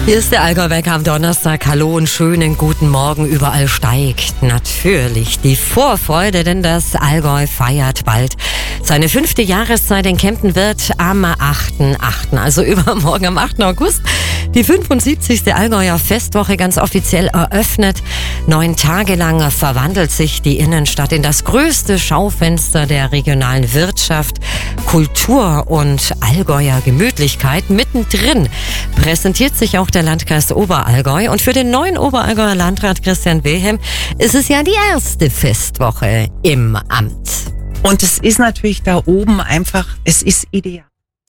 Hier ist der Allgäu-Wecker am Donnerstag. Hallo und schönen guten Morgen. Überall steigt natürlich die Vorfreude, denn das Allgäu feiert bald seine 5. Jahreszeit. In Kempten wird am 8.8., also übermorgen am 8. August, die 75. Allgäuer Festwoche ganz offiziell eröffnet. 9 Tage lang verwandelt sich die Innenstadt in das größte Schaufenster der regionalen Wirtschaft, Kultur und Allgäuer Gemütlichkeit. Mittendrin präsentiert sich auch der Landkreis Oberallgäu. Und für den neuen Oberallgäuer Landrat Christian Wilhelm ist es ja die erste Festwoche im Amt. Und es ist natürlich da oben einfach, es ist ideal.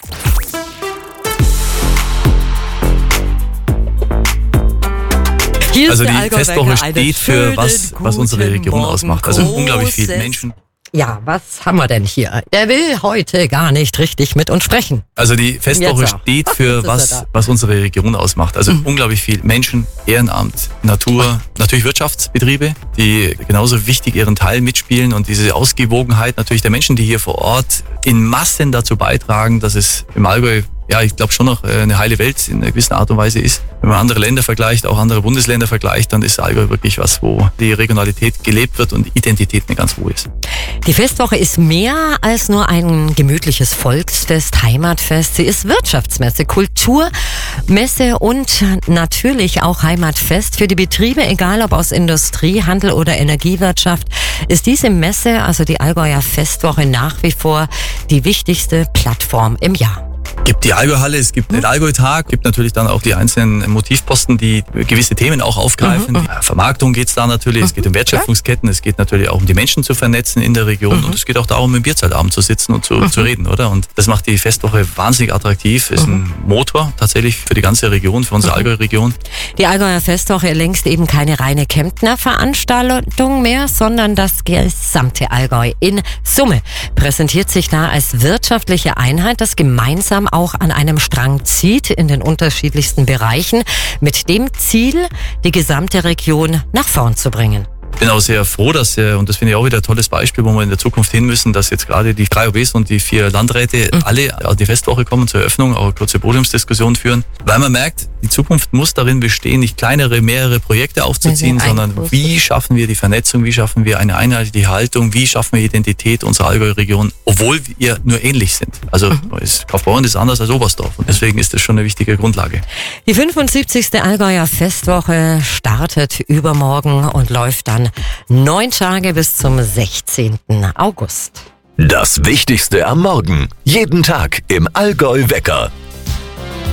Also die Festwoche steht für was unsere Region ausmacht. Also unglaublich viele Menschen. Ja, was haben wir denn hier? Der will heute gar nicht richtig mit uns sprechen. Also die Festwoche steht für was unsere Region ausmacht. Also unglaublich viel Menschen, Ehrenamt, Natur, natürlich Wirtschaftsbetriebe, die genauso wichtig ihren Teil mitspielen und diese Ausgewogenheit natürlich der Menschen, die hier vor Ort in Massen dazu beitragen, dass es im Allgäu, ja, ich glaube schon noch eine heile Welt in einer gewissen Art und Weise ist. Wenn man andere Länder vergleicht, auch andere Bundesländer vergleicht, dann ist Allgäu wirklich was, wo die Regionalität gelebt wird und Identität eine ganz hohe ist. Die Festwoche ist mehr als nur ein gemütliches Volksfest, Heimatfest. Sie ist Wirtschaftsmesse, Kulturmesse und natürlich auch Heimatfest. Für die Betriebe, egal ob aus Industrie, Handel oder Energiewirtschaft, ist diese Messe, also die Allgäuer Festwoche, nach wie vor die wichtigste Plattform im Jahr. Es gibt die Allgäuhalle, es gibt den Allgäu-Tag, es gibt natürlich dann auch die einzelnen Motivposten, die gewisse Themen auch aufgreifen. Vermarktung geht's da natürlich, es geht um Wertschöpfungsketten, es geht natürlich auch um die Menschen zu vernetzen in der Region und es geht auch darum, im Bierzeitabend zu sitzen und zu reden, oder? Und das macht die Festwoche wahnsinnig attraktiv, ist ein Motor tatsächlich für die ganze Region, für unsere Allgäu-Region. Die Allgäuer Festwoche längst eben keine reine Kemptner Veranstaltung mehr, sondern das gesamte Allgäu in Summe präsentiert sich da als wirtschaftliche Einheit, das gemeinsam auch an einem Strang zieht in den unterschiedlichsten Bereichen, mit dem Ziel, die gesamte Region nach vorn zu bringen. Ich bin auch sehr froh, dass, und das finde ich auch wieder ein tolles Beispiel, wo wir in der Zukunft hin müssen, dass jetzt gerade die 3 OBs und die 4 Landräte alle an die Festwoche kommen zur Eröffnung, auch eine kurze Podiumsdiskussion führen, weil man merkt, die Zukunft muss darin bestehen, nicht kleinere, mehrere Projekte aufzuziehen, sondern wie schaffen wir die Vernetzung, wie schaffen wir eine einheitliche Haltung, wie schaffen wir Identität unserer Allgäu-Region, obwohl wir nur ähnlich sind. Also Kaufbeuren ist anders als Oberstdorf und deswegen ist das schon eine wichtige Grundlage. Die 75. Allgäuer Festwoche startet übermorgen und läuft dann 9 Tage bis zum 16. August. Das Wichtigste am Morgen. Jeden Tag im Allgäu-Wecker.